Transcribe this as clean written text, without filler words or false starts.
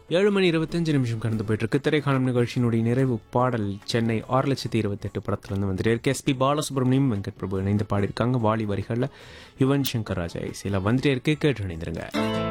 7:25 கடந்து போயிட்டு இருக்கு. திரைக்காலம் நிகழ்ச்சியினுடைய நிறைவு பாடல் சென்னை 6,28,000 படத்துலேருந்து வந்துட்டு இருக்கு. எஸ்பி பாலசுப்ரமணியம், வெங்கட் பிரபு இணைந்து பாடியிருக்காங்க. வாலி வரிகளில் யுவன் சங்கர் ராஜா இசையில் வந்துட்டே இருக்கு. கேட்டு இணைந்திருங்க.